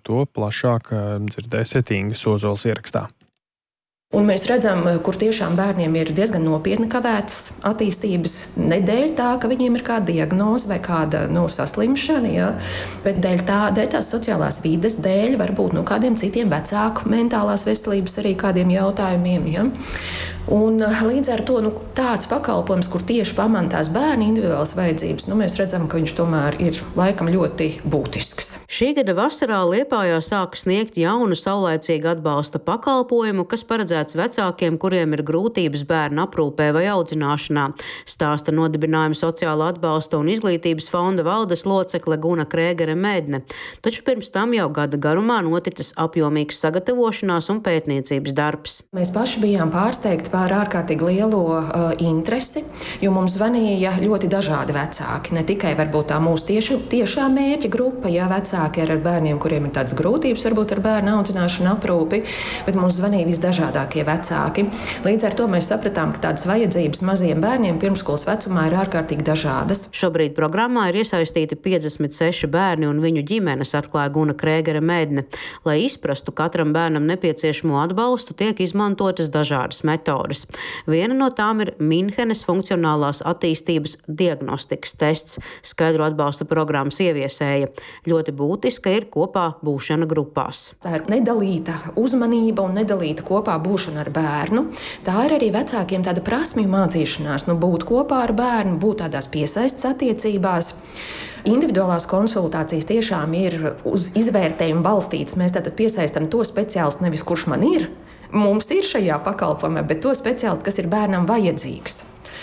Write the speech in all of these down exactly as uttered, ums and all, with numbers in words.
to plašāk dzirdēsiet Ingas Ozolas ierakstā. Un mēs redzam, kur tiešām bērniem ir diezgan nopietni kavētas attīstības, ne dēļ tā, ka viņiem ir kāda diagnoze vai kāda nu, saslimšana, ja, bet dēļ, tā, dēļ tās sociālās vides, dēļ varbūt nu, kādiem citiem vecāku mentālās veselības arī kādiem jautājumiem. Ja. Un līdz ar to nu, tāds pakalpojums, kur tieši pamantās bērnu individuālas vajadzības, nu, mēs redzam, ka viņš tomēr ir laikam ļoti būtisks. Šī gada vasarā Liepājā sāka sniegt jaunu saulaicīgu atbalsta pakalpojumu, kas paredzēts vecākiem, kuriem ir grūtības bērnu aprūpē vai audzināšanā, stāsta Nodibinājuma sociāla atbalsta un izglītības fonda valdes locekle Guna Krēgere Mēdne. Taču pirms tam jau gada garumā noticis apjomīgs sagatavošanās un pētniecības darbs. Mēs paši bijām pārsteigti par ārkārtīgi lielo uh, interesi, jo mums zvanīja ļoti dažādi vecāki. Ne tikai varbūt tā mūsu tieši, tiešā mērķa grupa, ja vecāki ir ar bērniem, kuriem ir tādas grūtības, varbūt ar bērnu audzināšanu aprūpi, bet mums zvanīja visdažādākie vecāki. Līdz ar to mēs sapratām, ka tādas vajadzības maziem bērniem pirmskolas vecumā ir ārkārtīgi dažādas. Šobrīd programmā ir iesaistīti piecdesmit seši bērni un viņu ģimenes, atklāja Guna Krēgere Mēdne. Lai izprastu katram bērnam nepieciešamo atbalstu, tiek izmantotas dažādas metodes. Viena no tām ir Minhenes funkcionālās attīstības diagnostikas tests, skaidro atbalsta programmas ieviesēja. Ļoti būtiska ir kopā būšana grupās. Tā ir nedalīta uzmanība un nedalīta kopā būšana ar bērnu. Tā ir arī vecākiem tāda prasmju mācīšanās, nu, būt kopā ar bērnu, būt tādās piesaistes attiecībās. Individuālās konsultācijas tiešām ir uz izvērtējumu balstītas. Mēs tātad piesaistam to speciālistu, nevis kurš man ir, mums ir šajā pakalpojumā, bet to speciālistu, kas ir bērnam vajadzīgs.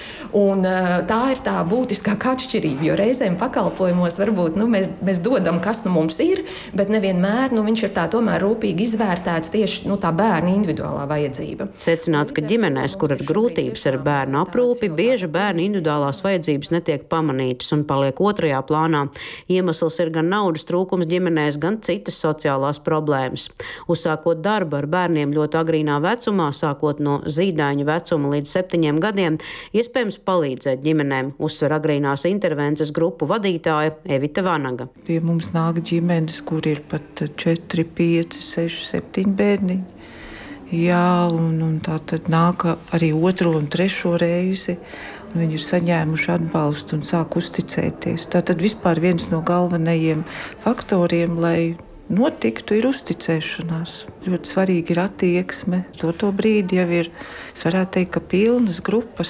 Un, tā ir tā būtiskākā atšķirība, jo reizēm pakalpojumos varbūt nu, mēs, mēs dodam, kas nu mums ir, bet nevienmēr nu, viņš ir tā tomēr rūpīgi izvērtēts tieši nu, tā bērna individuālā vajadzība. Secināts, ka ģimenēs, kur ir grūtības ar bērnu aprūpi, bieži bērnu individuālās vajadzības netiek pamanītas un paliek otrajā plānā. Iemesls ir gan naudas trūkums ģimenēs, gan citas sociālās problēmas. Uzsākot darbu ar bērniem ļoti agrīnā vecumā, sākot no zīdaiņu vecuma līdz septiņiem gadiem, iespējams palīdzēt ģimenēm, uzsver agrīnās intervences grupu vadītāja Evita Vanaga. Pie mums nāk ģimenes, kur ir pat četri, pieci, seši, septiņi bērniņi. Jā, un, un tā tad nāk arī otro un trešo reizi. Viņi ir saņēmuši atbalstu un sāk uzticēties. Tā tad vispār viens no galvenajiem faktoriem, lai notiktu, ir uzticēšanās. Ļoti svarīgi ir attieksme. To, to brīdi jau ir, es varētu teikt, ka pilnas grupas.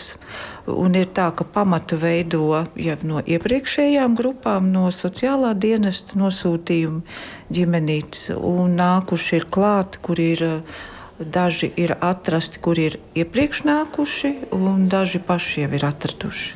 Un ir tā, ka pamatu veido jau no iepriekšējām grupām, no sociālā dienesta nosūtījuma ģimenītes. Un nākuši ir klāti, kur ir daži ir atrasti, kur ir iepriekš nākuši, un daži paši jau ir atraduši.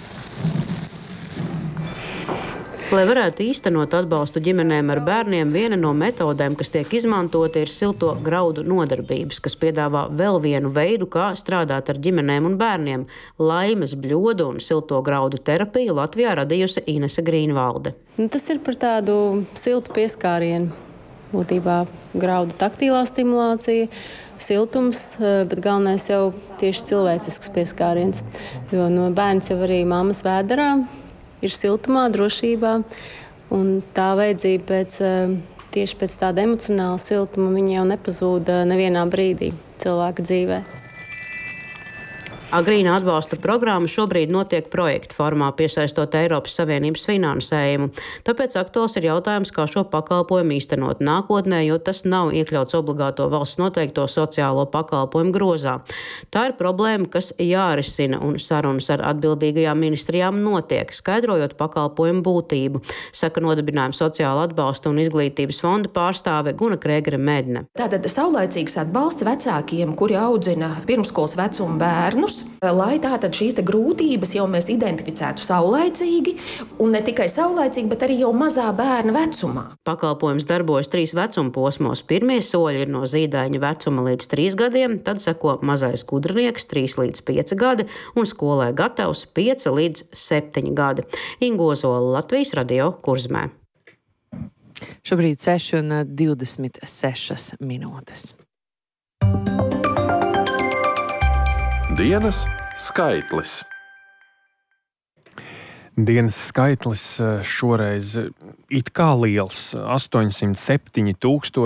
Lai varētu īstenot atbalstu ģimenēm ar bērniem, viena no metodēm, kas tiek izmantota, ir silto graudu nodarbības, kas piedāvā vēl vienu veidu, kā strādāt ar ģimenēm un bērniem. Laimes bļodu un silto graudu terapiju Latvijā radījusi Inese Grīnvalde. Nu, tas ir par tādu siltu pieskārienu. Būtībā graudu taktīlā stimulācija, siltums, bet galvenais jau tieši cilvēcisks pieskāriens. Jo no bērns jau arī mammas vēderā ir siltumā, drošībā, un tā vajadzība pēc, tieši pēc tāda emocionāla siltuma viņa jau nepazūd nevienā brīdī cilvēka dzīvē. Agrīna atbalsta programma šobrīd notiek projekta formā, piesaistot Eiropas Savienības finansējumu. Tāpēc aktuāls ir jautājums, kā šo pakalpojumu īstenot nākotnē, jo tas nav iekļauts obligāto valsts noteikto sociālo pakalpojumu grozā. Tā ir problēma, kas jārisina, un sarunas ar atbildīgajām ministrijām notiek, skaidrojot pakalpojumu būtību, saka Nodibinājuma sociāla atbalsta un izglītības fonda pārstāve Guna Krēgere Mēdne. Tātad saulaicīgs atbalsts vecākiem, kuri audzina pirmskolas vecuma bērnus, lai tātad šīs te grūtības jau mēs identificētu saulaicīgi, un ne tikai saulaicīgi, bet arī jau mazā bērna vecumā. Pakalpojums darbojas trīs vecuma posmos. Pirmie soļi ir no zīdaiņa vecuma līdz trīs gadiem, tad seko mazais gudrinieks trīs līdz pieci gadi un skolē gatavs pieci līdz septiņi gadi. Inga Ozola, Latvijas radio, Kurzmē. Šobrīd seši un divdesmit sešas minūtes. Dienas skaitlis. Dienas skaitlis šoreiz it kā liels - astoņsimt septiņi tūkstoši